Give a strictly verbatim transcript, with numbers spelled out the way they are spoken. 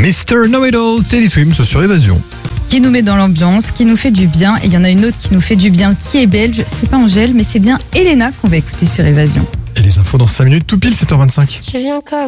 mister Know-It-All, Teddy Swims sur Évasion. Qui nous met dans l'ambiance, qui nous fait du bien. Et il y en a une autre qui nous fait du bien, qui est belge. C'est pas Angèle, mais c'est bien Elena qu'on va écouter sur Évasion. Et les infos dans cinq minutes, tout pile sept heures vingt-cinq. Je viens comme